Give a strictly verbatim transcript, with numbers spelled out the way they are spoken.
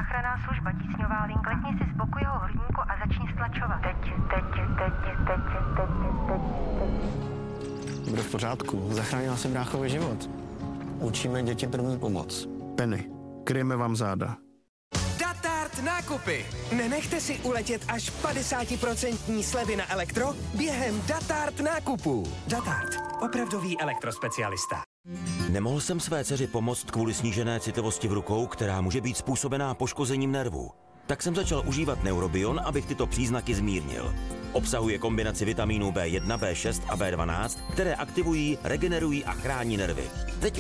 záchranná služba, tísňová link. Klepni si z boku jeho hrudníku a začni stlačovat. Teď, teď, teď, teď, teď, teď, teď. Bude v pořádku. Zachránila si bráchovi život. Učíme děti první pomoc. Penny, kryjeme vám záda. Datart nákupy. Nenechte si uletět až padesátiprocentní slevy na elektro během Datart nákupů. Datart. Opravdový elektrospecialista. Nemohl jsem své dceři pomoct kvůli snížené citlivosti v rukou, která může být způsobená poškozením nervů. Tak jsem začal užívat Neurobion, abych tyto příznaky zmírnil. Obsahuje kombinaci vitamínů B jedna, B šest a B dvanáct, které aktivují, regenerují a chrání nervy. Teď